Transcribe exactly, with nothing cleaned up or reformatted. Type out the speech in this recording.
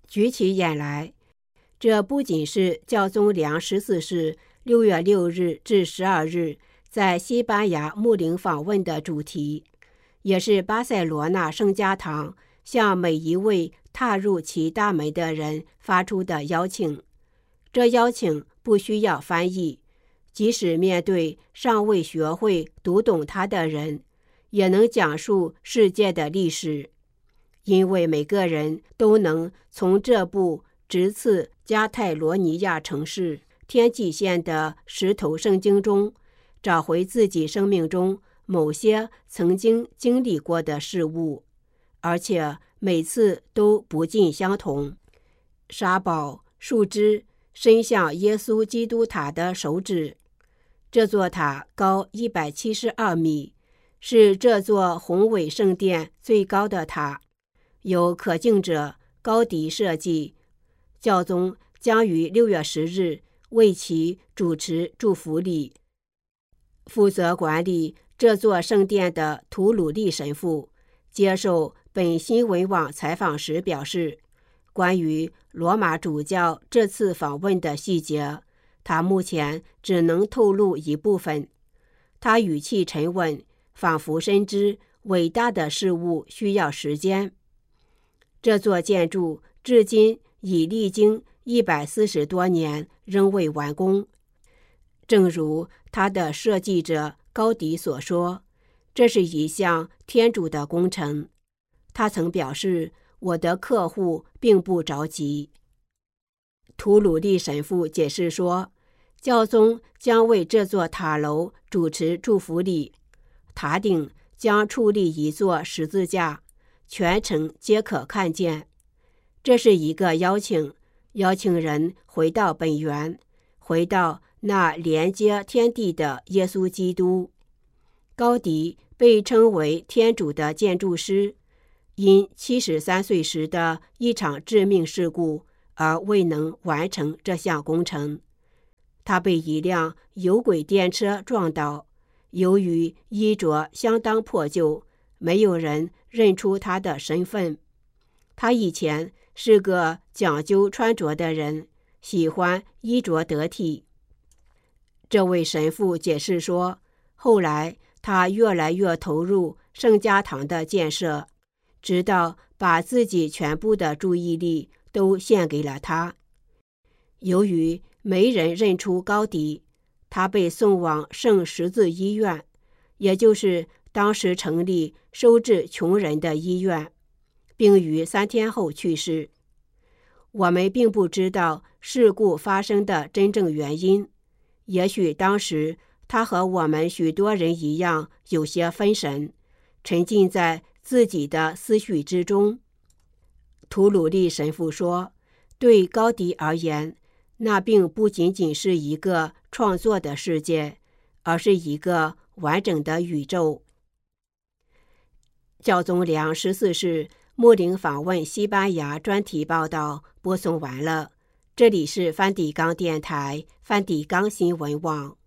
举起眼来。这不仅是教宗良十四世六月六日至十二日在西班牙牧灵访问的主题，也是巴塞罗那圣家堂向每一位踏入其大门的人发出的邀请。这邀请不需要翻译，即使面对尚未学会读懂它的人，也能讲述世界的历史，因为每个人都能从这部直刺加泰罗尼亚城市天际线的石头圣经中找回自己生命中某些曾经经历过的事物，而且每次都不尽相同。沙堡、树枝伸向耶稣基督塔的手指。这座塔高一百七十二米，是这座宏伟圣殿最高的塔，由可敬者高迪设计。教宗将于六月十日为其主持祝福礼。负责管理这座圣殿的图鲁利神父接受本新闻网采访时表示，关于罗马主教这次访问的细节，他目前只能透露一部分。他语气沉稳，仿佛深知伟大的事物需要时间。这座建筑至今已历经一百四十多年，仍未完工。正如他的设计者高迪所说，这是一项天主的工程。他曾表示，我的客户并不着急。图鲁利神父解释说，教宗将为这座塔楼主持祝福礼，塔顶将矗立一座十字架，全程皆可看见。这是一个邀请，邀请人回到本源，回到那连接天地的耶稣基督。高迪被称为天主的建筑师，因七十三岁时的一场致命事故而未能完成这项工程。他被一辆有轨电车撞倒，由于衣着相当破旧，没有人认出他的身份。他以前是个讲究穿着的人，喜欢衣着得体。这位神父解释说，后来他越来越投入圣家堂的建设，直到把自己全部的注意力都献给了他。由于没人认出高迪，他被送往圣十字医院，也就是当时城里收治穷人的医院，并于三天后去世。我们并不知道事故发生的真正原因，也许当时他和我们许多人一样有些分神，沉浸在自己的思绪之中。图鲁利神父说，对高迪而言，那并不仅仅是一个创作的世界，而是一个完整的宇宙。教宗良十四世牧灵访问西班牙专题报道播送完了，这里是梵蒂冈电台梵蒂冈新闻网。